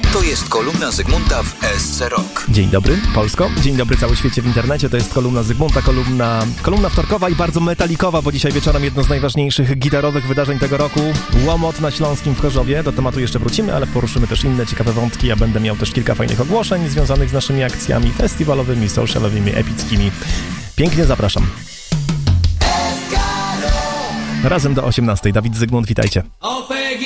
To jest kolumna Zygmunta w SC Rock. Dzień dobry, Polsko. Dzień dobry, cały świecie w internecie. To jest kolumna Zygmunta, kolumna wtorkowa i bardzo metalikowa, bo dzisiaj wieczorem jedno z najważniejszych gitarowych wydarzeń tego roku. Łomot na Śląskim w Chorzowie. Do tematu jeszcze wrócimy, ale poruszymy też inne ciekawe wątki. Ja będę miał też kilka fajnych ogłoszeń związanych z naszymi akcjami festiwalowymi, socialowymi, epickimi. Pięknie zapraszam. Razem do 18. Dawid Zygmunt, witajcie.